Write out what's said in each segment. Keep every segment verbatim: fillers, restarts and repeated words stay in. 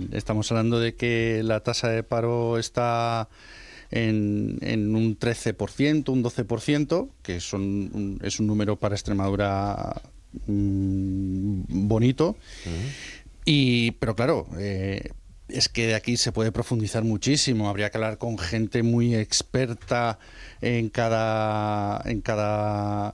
estamos hablando de que la tasa de paro está en, en un trece por ciento, un doce por ciento, que son, un, es un número para Extremadura mmm, bonito. Uh-huh. Y, pero claro, eh, es que de aquí se puede profundizar muchísimo. Habría que hablar con gente muy experta en cada, en cada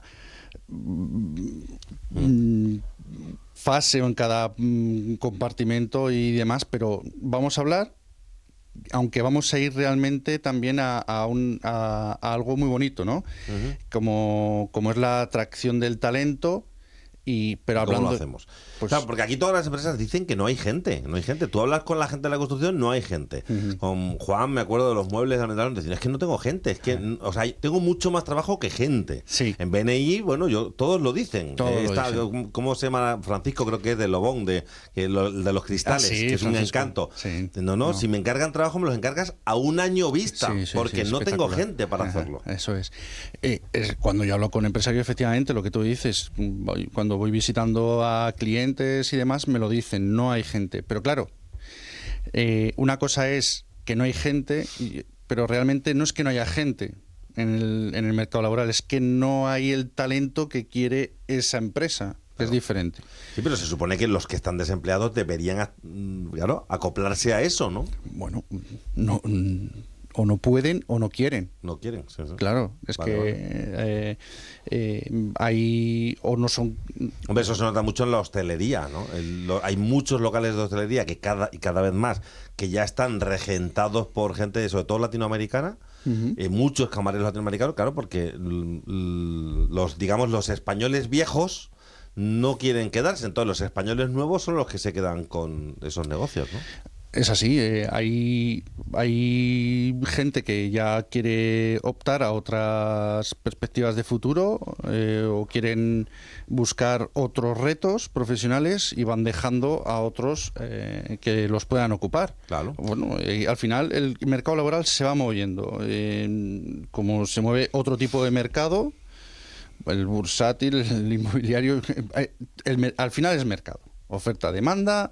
mm, fase o en cada mm, compartimento y demás, pero vamos a hablar, aunque vamos a ir realmente también a, a, un, a, a algo muy bonito, ¿no? Uh-huh. Como, como es la atracción del talento. Y, pero hablando, ¿cómo lo hacemos? Pues, claro, porque aquí todas las empresas dicen que no hay gente, no hay gente. Tú hablas con la gente de la construcción, no hay gente. Uh-huh. Con Juan, me acuerdo de los muebles de Almendral, decían, es que no tengo gente, es que, uh-huh. o sea, tengo mucho más trabajo que gente. Sí. En B N I, bueno, yo todos lo dicen. Todos eh, está, lo dicen. ¿Cómo se llama? Francisco, creo que es de Lobón, de, que lo, de los cristales, ah, sí, que es Francisco. un encanto. Sí. No, no, no, si me encargan trabajo, me los encargas a un año vista, sí, sí, porque sí, no tengo gente para Ajá, hacerlo. Eso es. Eh, es. Cuando yo hablo con empresarios, efectivamente, lo que tú dices, cuando voy visitando a clientes y demás, me lo dicen, no hay gente. Pero claro, eh, una cosa es que no hay gente, pero realmente no es que no haya gente en el, en el mercado laboral, es que no hay el talento que quiere esa empresa. Claro. Es diferente. Sí, pero se supone que los que están desempleados deberían, claro, acoplarse a eso, ¿no? Bueno, no... o no pueden o no quieren. No quieren, sí, sí. Claro, es vale, que vale. Eh, eh, hay o no son... Hombre, eso se nota mucho en la hostelería, ¿no? El, lo, hay muchos locales de hostelería que cada y cada vez más que ya están regentados por gente, sobre todo latinoamericana, uh-huh. eh, muchos camareros latinoamericanos, claro, porque l, l, los, digamos, los españoles viejos no quieren quedarse, entonces los españoles nuevos son los que se quedan con esos negocios, ¿no? Es así, eh, hay, hay gente que ya quiere optar a otras perspectivas de futuro eh, o quieren buscar otros retos profesionales y van dejando a otros eh, que los puedan ocupar. Claro. Bueno, eh, al final el mercado laboral se va moviendo. Eh, como se mueve otro tipo de mercado, el bursátil, el inmobiliario, el, el, al final es mercado. Oferta-demanda.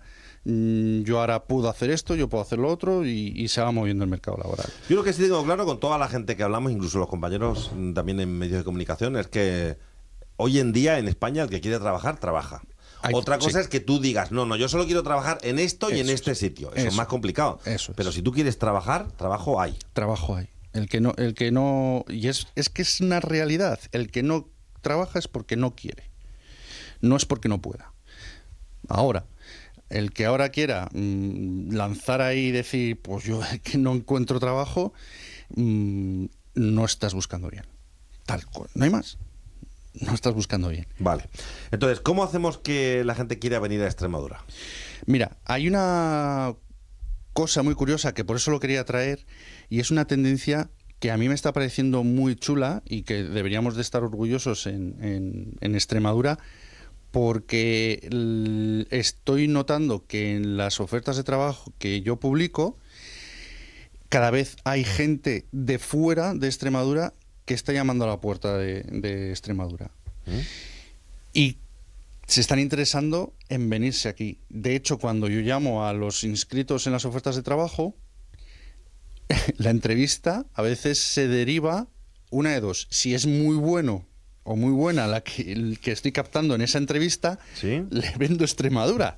Yo ahora puedo hacer esto, yo puedo hacer lo otro y, y se va moviendo el mercado laboral. Yo lo que sí tengo claro con toda la gente que hablamos, incluso los compañeros también en medios de comunicación, es que hoy en día en España el que quiere trabajar, trabaja. Hay, Otra cosa sí. es que tú digas, no, no, yo solo quiero trabajar en esto y eso, en este sitio. Eso, eso es más complicado. Eso Pero es. si tú quieres trabajar, trabajo hay. Trabajo hay. El que no, el que no, y es, es que es una realidad. El que no trabaja es porque no quiere. No es porque no pueda. Ahora, el que ahora quiera mmm, lanzar ahí y decir, pues yo que no encuentro trabajo, mmm, no estás buscando bien. Tal cual, no hay más. No estás buscando bien. Vale. Entonces, ¿cómo hacemos que la gente quiera venir a Extremadura? Mira, hay una cosa muy curiosa que por eso lo quería traer y es una tendencia que a mí me está pareciendo muy chula y que deberíamos de estar orgullosos en, en, en Extremadura, porque estoy notando que en las ofertas de trabajo que yo publico, cada vez hay gente de fuera de Extremadura que está llamando a la puerta de, de Extremadura. ¿Eh? Y se están interesando en venirse aquí. De hecho, cuando yo llamo a los inscritos en las ofertas de trabajo, la entrevista a veces se deriva una de dos. Si es muy bueno o muy buena la que, el que estoy captando en esa entrevista, ¿sí? Le vendo Extremadura.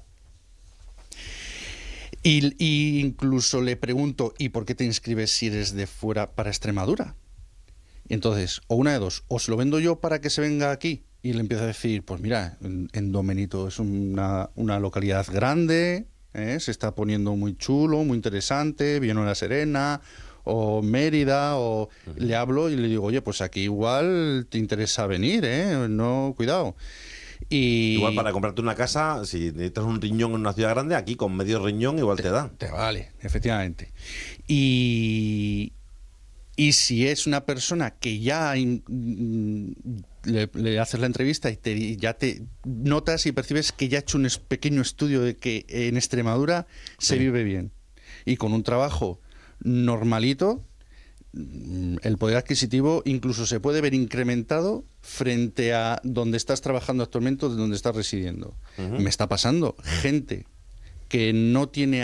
Y, y incluso le pregunto, ¿y por qué te inscribes si eres de fuera para Extremadura? Y entonces, o una de dos, o se lo vendo yo para que se venga aquí, y le empiezo a decir, pues mira, en, en Domenito es una, una localidad grande, ¿eh? Se está poniendo muy chulo, muy interesante, Villanueva la Serena, o Mérida, o uh-huh. Le hablo y le digo, oye, pues aquí igual te interesa venir, ¿eh? No, cuidado. Y igual para comprarte una casa, si necesitas un riñón en una ciudad grande, aquí con medio riñón igual te, te dan. Te vale, efectivamente. Y, y si es una persona que ya in, le, le haces la entrevista y te, ya te notas y percibes que ya ha hecho un pequeño estudio de que en Extremadura sí. Se vive bien y con un trabajo normalito, el poder adquisitivo incluso se puede ver incrementado frente a donde estás trabajando actualmente o donde estás residiendo. Uh-huh. Me está pasando gente que no tiene